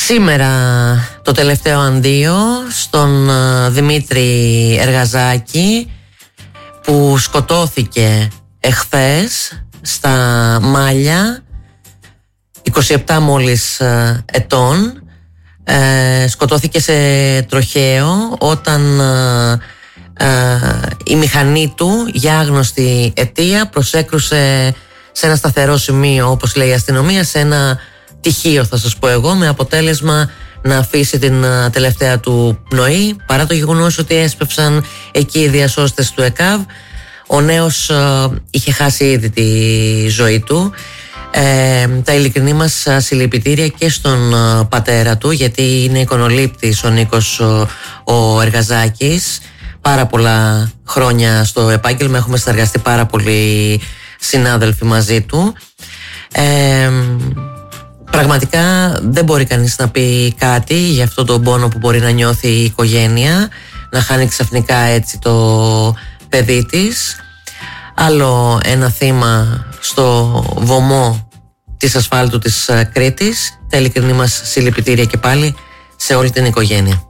Σήμερα το τελευταίο αντίο στον Δημήτρη Εργαζάκη, που σκοτώθηκε εχθές στα Μάλια, 27 μόλις ετών. Σκοτώθηκε σε τροχαίο όταν η μηχανή του για άγνωστη αιτία προσέκρουσε σε ένα σταθερό σημείο, όπως λέει η αστυνομία, σε ένα τυχείο, θα σας πω εγώ, με αποτέλεσμα να αφήσει την τελευταία του πνοή, παρά το γεγονός ότι έσπευσαν εκεί οι διασώστες του ΕΚΑΒ. Ο νέος είχε χάσει ήδη τη ζωή του. Τα ειλικρινή μας συλληπιτήρια και στον πατέρα του, γιατί είναι εικονολήπτης ο Νίκος ο Εργαζάκης. Πάρα πολλά χρόνια στο επάγγελμα, έχουμε συνεργαστεί πάρα πολλοί συνάδελφοι μαζί του. Πραγματικά δεν μπορεί κανείς να πει κάτι για αυτόν τον πόνο που μπορεί να νιώθει η οικογένεια, να χάνει ξαφνικά έτσι το παιδί της. Άλλο ένα θύμα στο βωμό της ασφάλτου της Κρήτης. Τα ειλικρινή μας συλληπιτήρια και πάλι σε όλη την οικογένεια.